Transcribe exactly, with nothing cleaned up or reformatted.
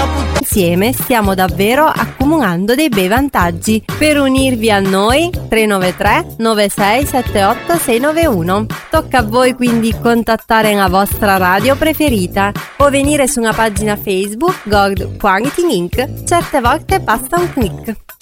Insieme stiamo davvero accumulando dei bei vantaggi. Per unirvi a noi tre nove tre nove sei sette otto sei nove uno. Tocca a voi quindi contattare la vostra radio preferita o venire su una pagina Facebook Gold Quarantine Incorporated. Certe volte basta un click.